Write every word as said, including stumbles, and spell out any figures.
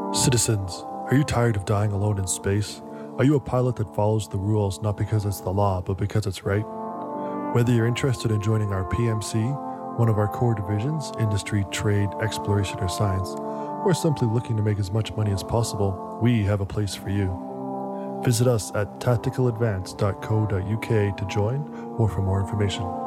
Citizens, are you tired of dying alone in space? Are you a pilot that follows the rules not because it's the law, but because it's right? Whether you're interested in joining our P M C, one of our core divisions, industry, trade, exploration, or science, or simply looking to make as much money as possible, we have a place for you. Visit us at tactical advance dot co dot U K to join or for more information.